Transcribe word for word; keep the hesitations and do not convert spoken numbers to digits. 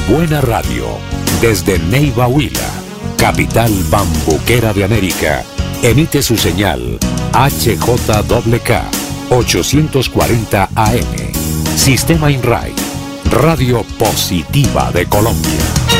buena radio, desde Neiva Huila, capital bambuquera de América, emite su señal H J K K ochocientos cuarenta A M. Sistema INRAI, Radio Positiva de Colombia.